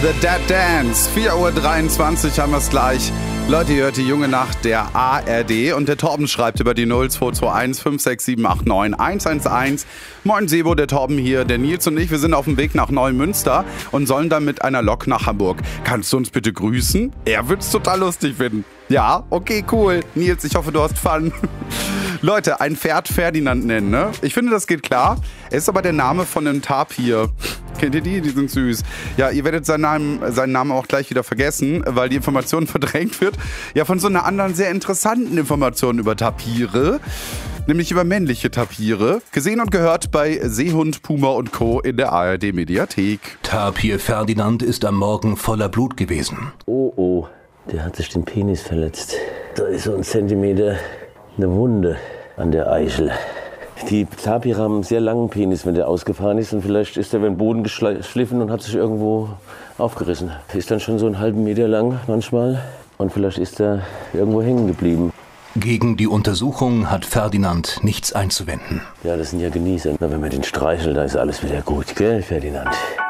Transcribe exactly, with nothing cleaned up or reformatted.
The Dead Dance, vier Uhr dreiundzwanzig haben wir es gleich. Leute, ihr hört die junge Nacht der A R D und der Torben schreibt über die null zwei zwei eins fünf sechs sieben acht neun eins eins eins. Moin Sebo, der Torben hier, der Nils und ich, wir sind auf dem Weg nach Neumünster und sollen dann mit einer Lok nach Hamburg. Kannst du uns bitte grüßen? Er wird's total lustig finden. Ja, okay, cool. Nils, ich hoffe, du hast Fun. Leute, ein Pferd Ferdinand nennen, ne? Ich finde, das geht klar. Er ist aber der Name von einem Tapir. Kennt ihr die? Die sind süß. Ja, ihr werdet seinen Namen, seinen Namen auch gleich wieder vergessen, weil die Information verdrängt wird. Ja, von so einer anderen sehr interessanten Information über Tapire. Nämlich über männliche Tapire. Gesehen und gehört bei Seehund, Puma und Co. in der A R D-Mediathek. Tapir Ferdinand ist am Morgen voller Blut gewesen. Oh, oh, der hat sich den Penis verletzt. Da ist so ein Zentimeter eine Wunde an der Eichel. Die Tapire haben einen sehr langen Penis, wenn der ausgefahren ist. Und vielleicht ist der über den Boden geschliffen und hat sich irgendwo aufgerissen. Ist dann schon so einen halben Meter lang manchmal. Und vielleicht ist er irgendwo hängen geblieben. Gegen die Untersuchung hat Ferdinand nichts einzuwenden. Ja, das sind ja Genießer. Na, wenn man den streichelt, da ist alles wieder gut, gell, Ferdinand?